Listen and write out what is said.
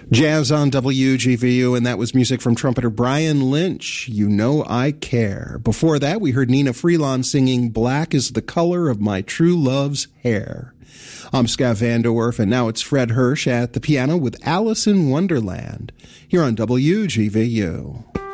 Jazz on WGVU, and that was music from trumpeter Brian Lynch, You Know I Care. Before that, we heard Nina Freelon singing Black is the Color of My True Love's Hair. I'm Scott Vanderwerf, and now it's Fred Hirsch at the piano with Alice in Wonderland, here on WGVU.